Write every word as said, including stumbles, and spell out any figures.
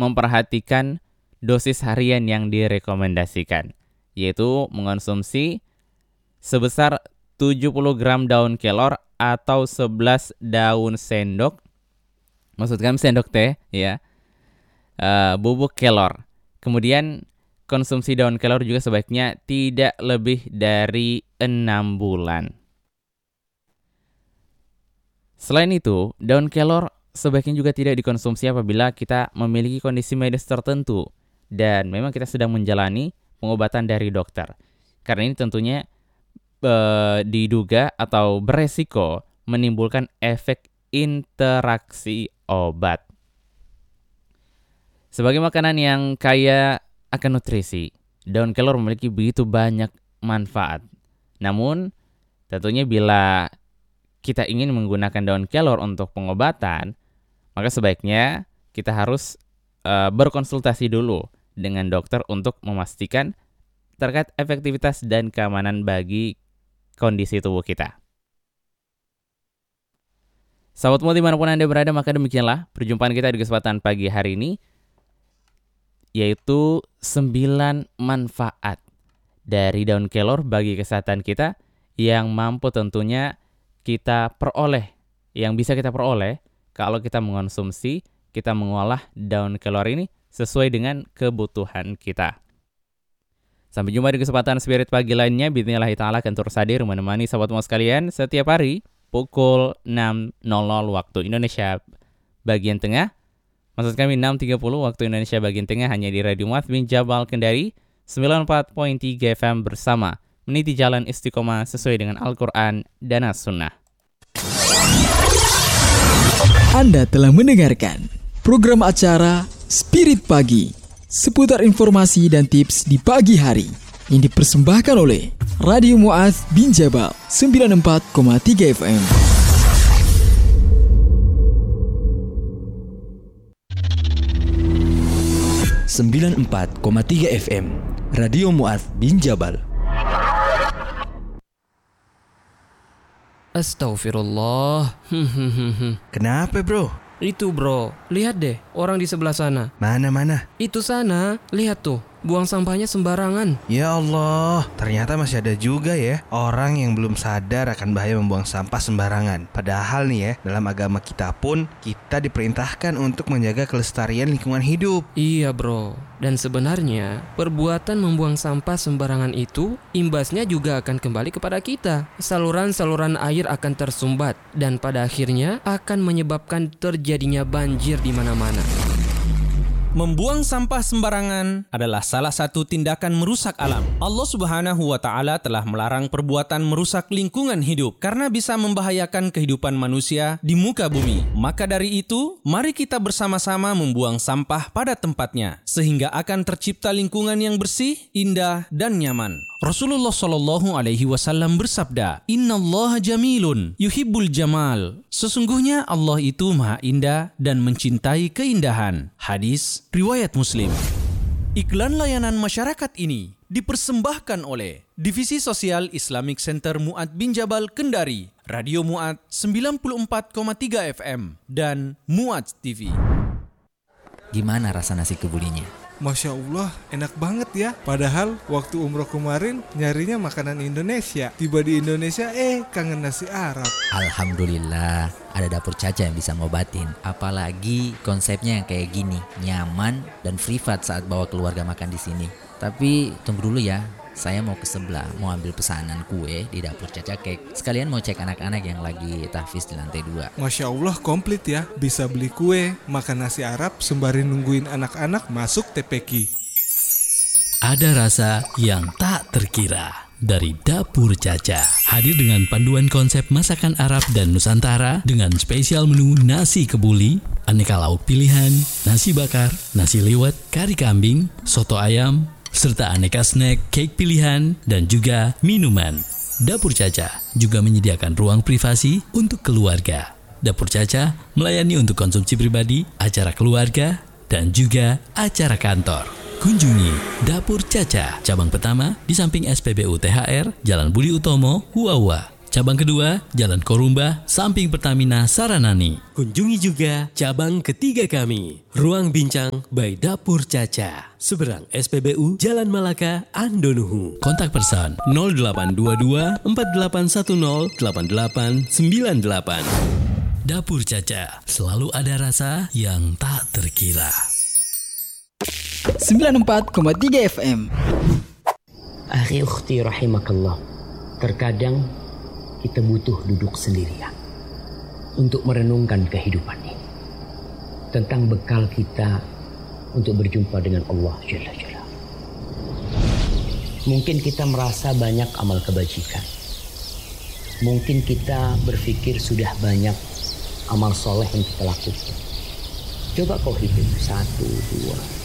memperhatikan dosis harian yang direkomendasikan, yaitu mengonsumsi sebesar tujuh puluh gram daun kelor atau sebelas daun sendok, maksud kami sendok teh ya, uh, bubuk kelor. Kemudian konsumsi daun kelor juga sebaiknya tidak lebih dari enam bulan. Selain itu, daun kelor sebaiknya juga tidak dikonsumsi apabila kita memiliki kondisi medis tertentu dan memang kita sedang menjalani pengobatan dari dokter. Karena ini tentunya e, diduga atau beresiko menimbulkan efek interaksi obat. Sebagai makanan yang kaya akan nutrisi, daun kelor memiliki begitu banyak manfaat. Namun, tentunya bila kita ingin menggunakan daun kelor untuk pengobatan, maka sebaiknya kita harus e, berkonsultasi dulu dengan dokter untuk memastikan terkait efektivitas dan keamanan bagi kondisi tubuh kita. Sahabat Mu'ad dimanapun Anda berada, maka demikianlah perjumpaan kita di kesempatan pagi hari ini, yaitu sembilan manfaat dari daun kelor bagi kesehatan kita yang mampu tentunya kita peroleh, yang bisa kita peroleh kalau kita mengonsumsi, kita mengolah daun kelor ini sesuai dengan kebutuhan kita. Sampai jumpa di kesempatan Spirit Pagi lainnya. Bismillahirrahmanirrahim ta'ala akan terus hadir menemani sahabat semua sekalian setiap hari pukul enam waktu Indonesia bagian tengah. Maksud kami enam tiga puluh waktu Indonesia bagian tengah, hanya di Radio Mu'ad bin Jabal Kendari sembilan puluh empat koma tiga F M bersama meniti jalan istiqomah sesuai dengan Al-Quran dan As-Sunnah. Anda telah mendengarkan program acara Spirit Pagi, seputar informasi dan tips di pagi hari yang dipersembahkan oleh Radio Mu'ad bin Jabal sembilan puluh empat koma tiga F M. sembilan puluh empat koma tiga F M Radio Mu'ad bin Jabal. Astaghfirullah. Kenapa bro? Itu bro, lihat deh orang di sebelah sana. Mana-mana? Itu sana, lihat tuh, buang sampahnya sembarangan. Ya Allah, ternyata masih ada juga ya orang yang belum sadar akan bahaya membuang sampah sembarangan. Padahal nih ya, dalam agama kita pun kita diperintahkan untuk menjaga kelestarian lingkungan hidup. Iya bro, dan sebenarnya perbuatan membuang sampah sembarangan itu imbasnya juga akan kembali kepada kita. Saluran-saluran air akan tersumbat dan pada akhirnya akan menyebabkan terjadinya banjir di mana-mana. Membuang sampah sembarangan adalah salah satu tindakan merusak alam. Allah Subhanahu wa Ta'ala telah melarang perbuatan merusak lingkungan hidup karena bisa membahayakan kehidupan manusia di muka bumi. Maka dari itu, mari kita bersama-sama membuang sampah pada tempatnya sehingga akan tercipta lingkungan yang bersih, indah, dan nyaman. Rasulullah Shallallahu Alaihi Wasallam bersabda, Innallaha jamilun yuhibbul jamal. Sesungguhnya Allah itu maha indah dan mencintai keindahan. Hadis riwayat Muslim. Iklan layanan masyarakat ini dipersembahkan oleh Divisi Sosial Islamic Center Mu'ad bin Jabal Kendari, Radio Mu'ad sembilan puluh empat koma tiga F M, dan Mu'ad T V. Gimana rasa nasi kebulinya? Masya Allah, enak banget ya. Padahal waktu umroh kemarin nyarinya makanan Indonesia. Tiba di Indonesia, eh kangen nasi Arab. Alhamdulillah, ada Dapur Caca yang bisa ngobatin. Apalagi konsepnya yang kayak gini, nyaman dan privat saat bawa keluarga makan di sini. Tapi tunggu dulu ya, saya mau ke sebelah, mau ambil pesanan kue di Dapur Caca Cake. Sekalian mau cek anak-anak yang lagi tahfiz di lantai dua. Masya Allah, komplit ya. Bisa beli kue, makan nasi Arab, sembari nungguin anak-anak masuk T P Q. Ada rasa yang tak terkira dari Dapur Caca. Hadir dengan panduan konsep masakan Arab dan Nusantara dengan spesial menu nasi kebuli, aneka lauk pilihan, nasi bakar, nasi liwet, kari kambing, soto ayam, serta aneka snack, cake pilihan, dan juga minuman. Dapur Caca juga menyediakan ruang privasi untuk keluarga. Dapur Caca melayani untuk konsumsi pribadi, acara keluarga, dan juga acara kantor. Kunjungi Dapur Caca, cabang pertama di samping S P B U T H R, Jalan Budi Utomo, Huawa. Cabang kedua, Jalan Korumba, samping Pertamina Saranani. Kunjungi juga cabang ketiga kami, Ruang Bincang by Dapur Caca, seberang S P B U Jalan Malaka, Andonuhu. Kontak person nol delapan dua dua empat delapan satu nol delapan delapan sembilan delapan. Dapur Caca, selalu ada rasa yang tak terkira. sembilan puluh empat koma tiga F M. Akhi ukhti rahimakallah, terkadang kita butuh duduk sendirian untuk merenungkan kehidupan ini, tentang bekal kita untuk berjumpa dengan Allah Jalla Jalla. Mungkin kita merasa banyak amal kebajikan, mungkin kita berpikir sudah banyak amal soleh yang kita lakukan. Coba kau hitung, satu, dua,